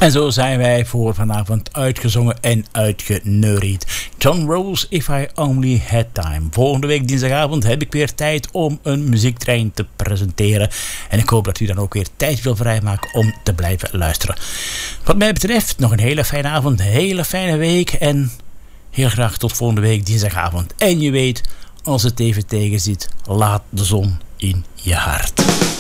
En zo zijn wij voor vanavond uitgezongen en uitgeneuried. John Rose, If I Only Had Time. Volgende week dinsdagavond heb ik weer tijd om een muziektrein te presenteren. En ik hoop dat u dan ook weer tijd wil vrijmaken om te blijven luisteren. Wat mij betreft nog een hele fijne avond, een hele fijne week. En heel graag tot volgende week dinsdagavond. En je weet, als het even tegen zit, laat de zon in je hart.